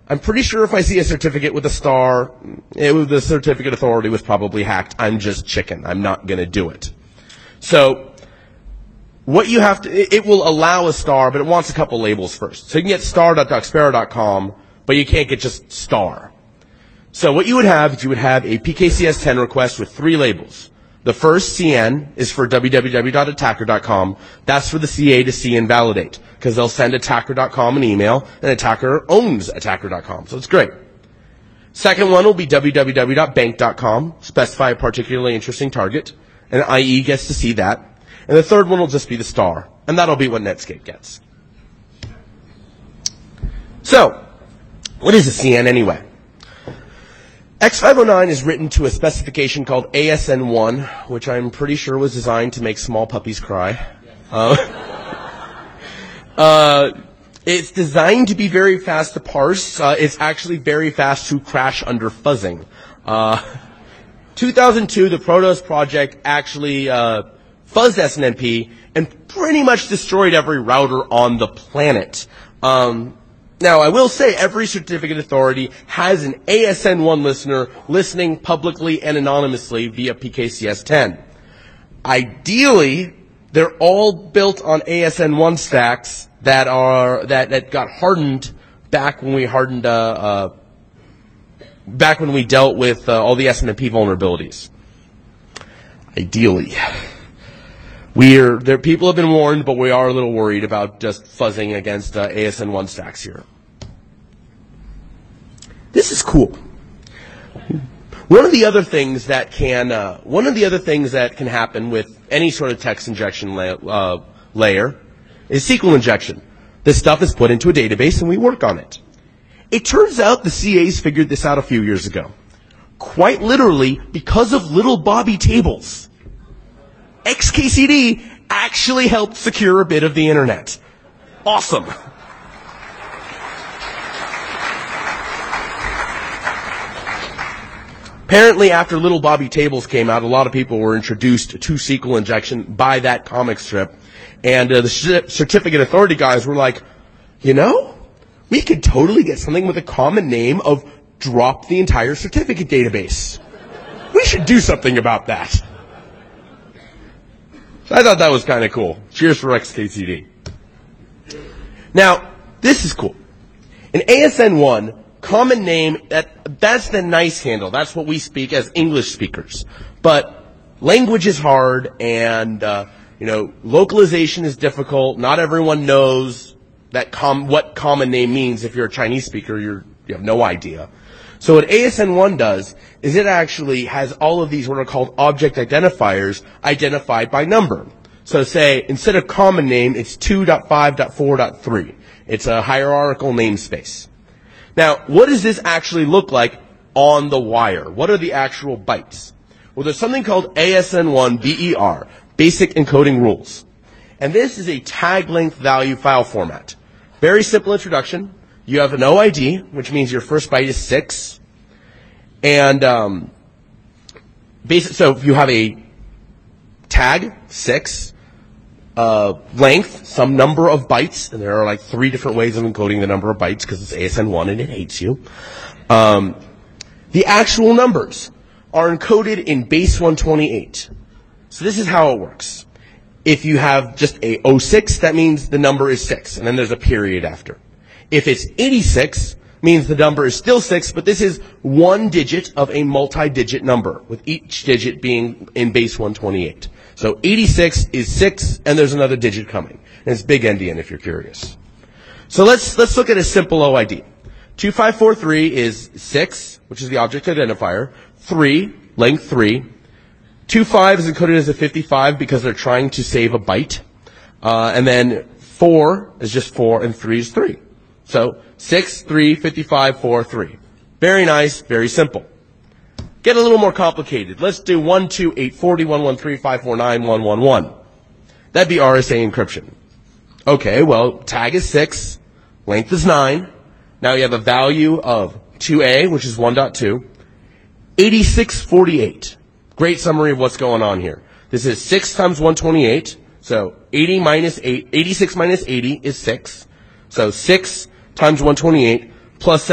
I'm pretty sure if I see a certificate with a star, the certificate authority was probably hacked. I'm just chicken. I'm not going to do it. So what you have to, it will allow a star, but it wants a couple labels first. So you can get star.docsparrow.com, but you can't get just star. So what you would have is you would have a PKCS10 request with 3 labels. The first CN is for www.attacker.com. That's for the CA to see and validate, because they'll send attacker.com an email, and attacker owns attacker.com. So it's great. Second one will be www.bank.com, specify a particularly interesting target, and IE gets to see that. And the third one will just be the star, and that'll be what Netscape gets. So, what is a CN anyway? X509 is written to a specification called ASN1, which I'm pretty sure was designed to make small puppies cry. It's designed to be very fast to parse. It's actually very fast to crash under fuzzing. 2002, the Protos project actually fuzzed SNMP and pretty much destroyed every router on the planet. Now, I will say every certificate authority has an ASN1 listener listening publicly and anonymously via PKCS10. Ideally, they're all built on ASN1 stacks that got hardened back when we dealt with all the SNMP vulnerabilities. Ideally. People have been warned, but we are a little worried about just fuzzing against ASN1 stacks here. This is cool. One of the other things that can happen with any sort of text injection layer is SQL injection. This stuff is put into a database and we work on it. It turns out the CAs figured this out a few years ago. Quite literally because of little Bobby tables. XKCD actually helped secure a bit of the internet. Awesome. Apparently, after Little Bobby Tables came out, a lot of people were introduced to SQL injection by that comic strip. And the certificate authority guys were like, we could totally get something with a common name of drop the entire certificate database. We should do something about that. So I thought that was kind of cool. Cheers for XKCD. Now, this is cool. In ASN1, common name, that's the nice handle. That's what we speak as English speakers. But language is hard, and localization is difficult. Not everyone knows what common name means. If you're a Chinese speaker, you have no idea. So what ASN1 does is it actually has all of these what are called object identifiers identified by number. So say, instead of common name, it's 2.5.4.3. It's a hierarchical namespace. Now, what does this actually look like on the wire? What are the actual bytes? Well, there's something called ASN1 BER, Basic Encoding Rules. And this is a tag length value file format. Very simple introduction. You have an OID, which means your first byte is 6. And so if you have a tag, 6, length, some number of bytes, and there are like 3 different ways of encoding the number of bytes because it's ASN1 and it hates you. The actual numbers are encoded in base 128. So this is how it works. If you have just a 06, that means the number is 6, and then there's a period after. If it's 86, means the number is still 6, but this is one digit of a multi-digit number, with each digit being in base 128. So 86 is 6, and there's another digit coming. And it's big endian if you're curious. So let's look at a simple OID. 2543 is 6, which is the object identifier. 3, length 3. 25 is encoded as a 55 because they're trying to save a byte. And then 4 is just 4, and 3 is 3. So 6, 3, 55, 4, 3. Very nice, very simple. Get a little more complicated. Let's do 1, 2, 8, 40, 1, 1, 3, 5, 4, 9, 1, 1, 1. That'd be RSA encryption. Okay, well, tag is 6, length is 9. Now you have a value of 2A, which is 1.2. 8648. Great summary of what's going on here. This is 6 times 128. So 86 minus 80 is 6. So 6 times 128 plus